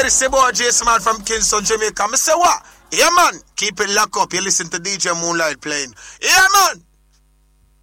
this is boy Jason Man from Kingston, Jamaica. I say what? Yeah, man. Keep it locked up. You listen to DJ Moonlight playing. Yeah, man.